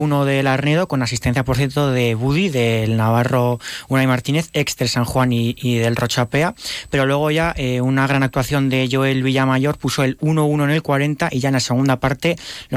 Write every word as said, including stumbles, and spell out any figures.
uno del Arnedo, con asistencia, por cierto, de Budi, del navarro Unai Martínez, ex del San Juan y, y del Rochapea, pero luego ya eh, una gran actuación de Joel Villamayor puso el uno uno en el cuarenta, y ya en la segunda parte los